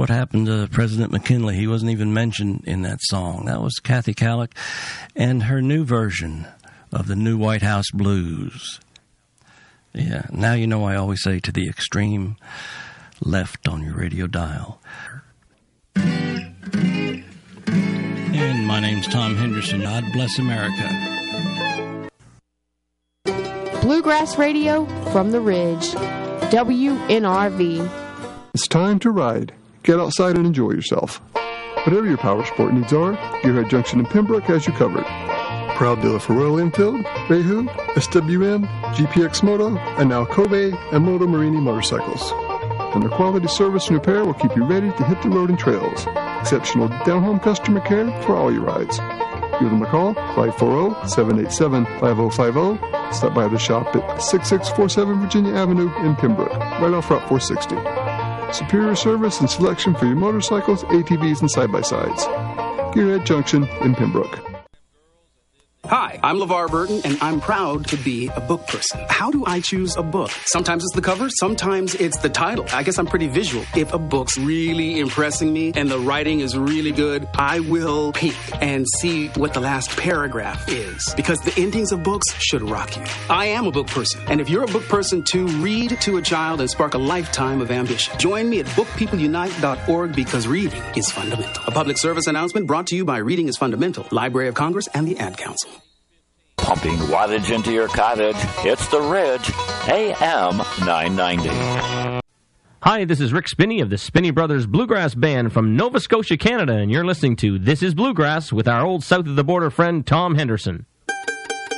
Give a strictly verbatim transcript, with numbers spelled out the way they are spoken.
what happened to President McKinley. He wasn't even mentioned in that song. That was Kathy Kallick and her new version of the New White House Blues. Yeah, now you know I always say to the extreme left on your radio dial. And my name's Tom Henderson. God bless America. Bluegrass Radio from the Ridge. W N R V. It's time to ride. Get outside and enjoy yourself. Whatever your power sport needs are, Gearhead Junction in Pembroke has you covered. Proud dealer for Royal Enfield, Reihu, S W M, G P X Moto, and now Kobe and Moto Marini motorcycles. And their quality service and repair will keep you ready to hit the road and trails. Exceptional down-home customer care for all your rides. Give them a call, five four zero, seven eight seven, five zero five zero. Stop by the shop at sixty-six forty-seven Virginia Avenue in Pembroke, right off Route four sixty. Superior service and selection for your motorcycles, A T Vs, and side-by-sides. Gearhead Junction in Pembroke. Hi, I'm LeVar Burton, and I'm proud to be a book person. How do I choose a book? Sometimes it's the cover, sometimes it's the title. I guess I'm pretty visual. If a book's really impressing me and the writing is really good, I will peek and see what the last paragraph is, because the endings of books should rock you. I am a book person, and if you're a book person too, read to a child and spark a lifetime of ambition. Join me at book people unite dot org, because reading is fundamental. A public service announcement brought to you by Reading is Fundamental, Library of Congress, and the Ad Council. Pumping wattage into your cottage, it's The Ridge, A M nine ninety. Hi, this is Rick Spinney of the Spinney Brothers Bluegrass Band from Nova Scotia, Canada, and you're listening to This is Bluegrass with our old south-of-the-border friend Tom Henderson.